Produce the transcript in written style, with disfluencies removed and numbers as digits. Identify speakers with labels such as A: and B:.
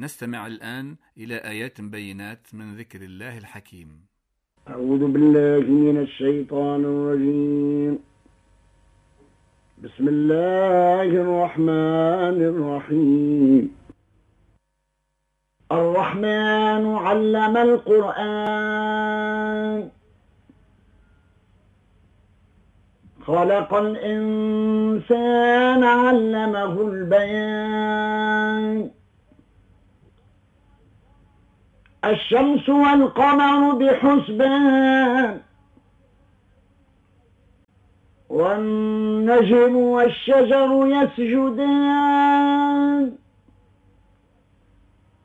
A: نستمع الآن إلى آيات بينات من ذكر الله الحكيم.
B: أعوذ بالله من الشيطان الرجيم. بسم الله الرحمن الرحيم. الرحمن علم القرآن خلق الإنسان علمه البيان الشمس والقمر بحسبان والنجم والشجر يسجدان